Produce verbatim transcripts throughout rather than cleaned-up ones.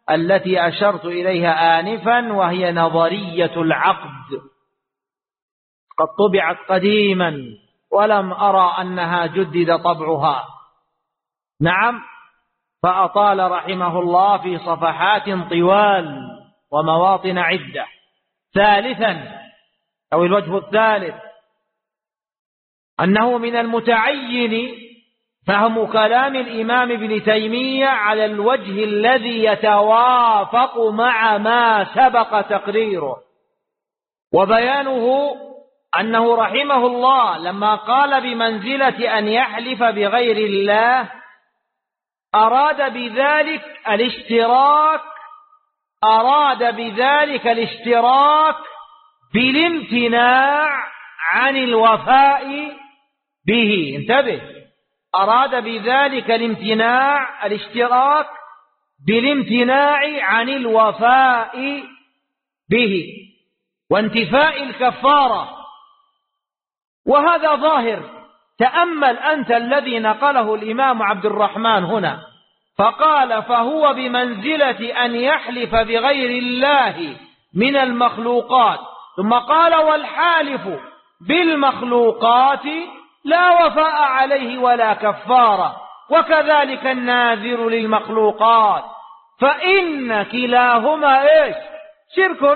التي أشرت إليها آنفا، وهي نظرية العقد، قد طبعت قديما ولم أرى أنها جدد طبعها. نعم، فأطال رحمه الله في صفحات طوال ومواطن عدة. ثالثا أو الوجه الثالث أنه من المتعين فهم كلام الإمام ابن تيمية على الوجه الذي يتوافق مع ما سبق تقريره، وبيانه أنه رحمه الله لما قال بمنزلة أن يحلف بغير الله أراد بذلك الاشتراك أراد بذلك الاشتراك بالامتناع عن الوفاء به. انتبه، أراد بذلك الامتناع الاشتراك بالامتناع عن الوفاء به وانتفاء الكفارة، وهذا ظاهر. تأمل أنت الذي نقله الإمام عبد الرحمن هنا، فقال فهو بمنزلة أن يحلف بغير الله من المخلوقات، ثم قال والحالف بالمخلوقات لا وفاء عليه ولا كفارة، وكذلك الناذر للمخلوقات، فإن كلاهما إيش؟ شرك.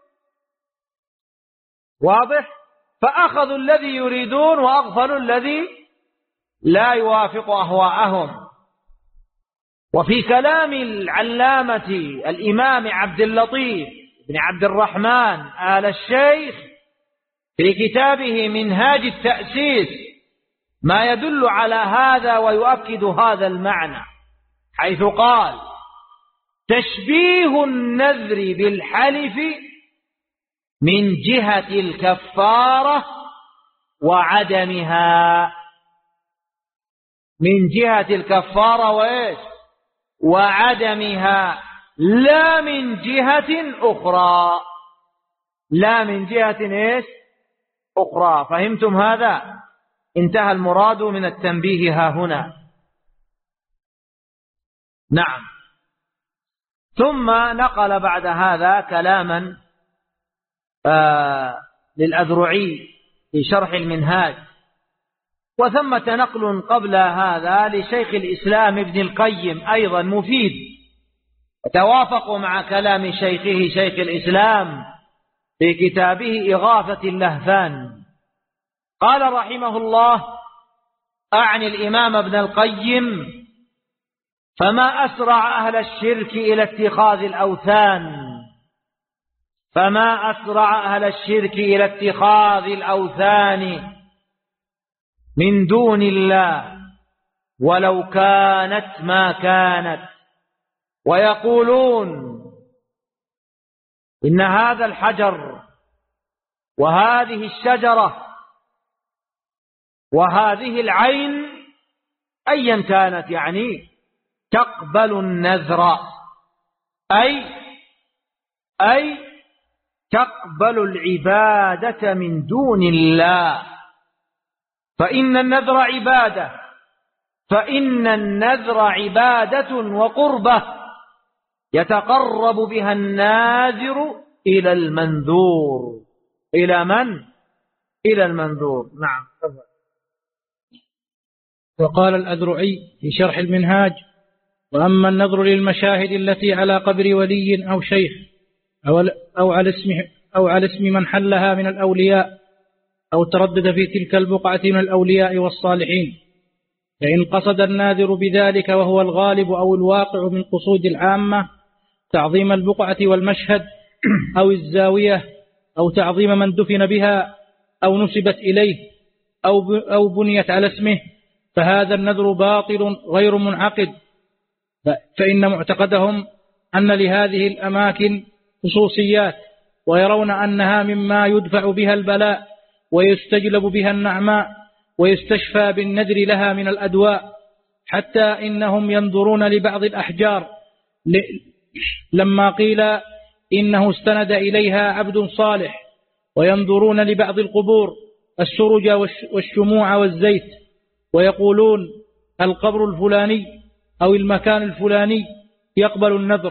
واضح؟ فأخذوا الذي يريدون وأغفلوا الذي لا يوافق أهواءهم. وفي كلام العلامة الإمام عبد اللطيف بن عبد الرحمن آل الشيخ في كتابه منهاج التأسيس ما يدل على هذا ويؤكد هذا المعنى، حيث قال تشبيه النذر بالحلف من جهة الكفارة وعدمها، من جهة الكفارة وإيش؟ وعدمها، لا من جهة أخرى، لا من جهة إيش؟ أخرى. فهمتم هذا؟ انتهى المراد من التنبيه ها هنا. نعم. ثم نقل بعد هذا كلاما آه للأذرعي في شرح المنهاج، وثمة نقل قبل هذا لشيخ الإسلام ابن القيم أيضا مفيد، وتوافق مع كلام شيخه شيخ الإسلام في كتابه إغاثة اللهفان. قال رحمه الله أعني الإمام ابن القيم فما أسرع أهل الشرك إلى اتخاذ الأوثان فما أسرع أهل الشرك إلى اتخاذ الأوثان من دون الله ولو كانت ما كانت، ويقولون إن هذا الحجر وهذه الشجرة وهذه العين أيا كانت يعني تقبل النذر، أي أي تقبل العبادة من دون الله، فإن النذر عبادة فإن النذر عبادة وقربة يتقرب بها الناذر إلى المنذور. إلى من؟ إلى المنذور. نعم. وقال الأذرعي في شرح المنهاج وأما النذر للمشاهد التي على قبر ولي أو شيخ أو على اسم أو على اسم من حلها من الأولياء أو تردد في تلك البقعة من الأولياء والصالحين، فإن قصد الناذر بذلك وهو الغالب أو الواقع من قصود العامة تعظيم البقعة والمشهد أو الزاوية أو تعظيم من دفن بها أو نسبت إليه أو أو بنيت على اسمه، فهذا النذر باطل غير منعقد، فإن معتقدهم أن لهذه الأماكن خصوصيات، ويرون أنها مما يدفع بها البلاء ويستجلب بها النعماء ويستشفى بالنذر لها من الأدواء، حتى إنهم ينظرون لبعض الأحجار لما قيل إنه استند إليها عبد صالح، وينظرون لبعض القبور السرج والشموع والزيت، ويقولون القبر الفلاني أو المكان الفلاني يقبل النذر،